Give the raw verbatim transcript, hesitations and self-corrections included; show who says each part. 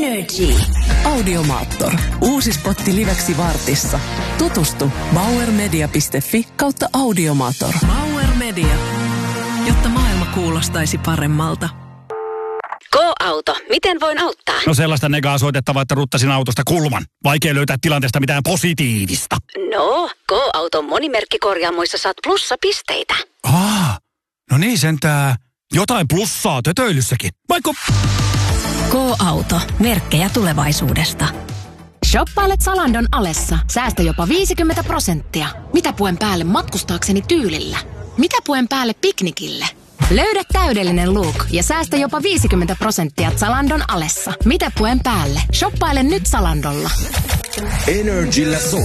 Speaker 1: Energy.
Speaker 2: Audiomaattor. Uusi spotti liveksi vartissa. Tutustu bauermedia piste fi kautta Audiomaattor. Bauer Media. Jotta maailma kuulostaisi paremmalta.
Speaker 1: Go-auto. Miten voin auttaa?
Speaker 3: No sellaista negaa soitettavaa, että ruttasin autosta kulman. Vaikea löytää tilanteesta mitään positiivista.
Speaker 1: No, Go-auton monimerkkikorjaamoissa saat plussapisteitä.
Speaker 3: Aa, no niin sentää. Jotain plussaa tötöilyssäkin. Vaikka...
Speaker 4: Go-auto. Merkkejä tulevaisuudesta. Shoppailet Zalandon alessa. Säästä jopa viisikymmentä prosenttia. Mitä puen päälle matkustaakseni tyylillä? Mitä puen päälle piknikille? Löydä täydellinen look ja säästä jopa viisikymmentä prosenttia Zalandon alessa. Mitä puen päälle? Shoppaile nyt Zalandolla.
Speaker 5: Energillä